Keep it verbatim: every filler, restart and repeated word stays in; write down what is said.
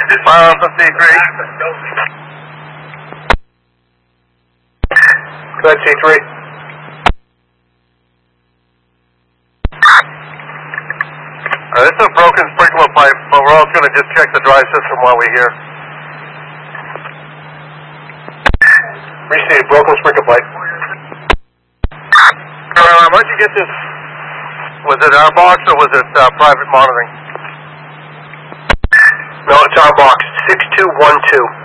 Fire Alpha C three. Go ahead, C three. Uh, this is a broken sprinkler pipe, but we're also going to just check the dry system while we're here. Recently, broken sprinkler pipe. Uh, where'd you get this? Was it our box or was it uh, private monitoring? No, it's our box, six two one two.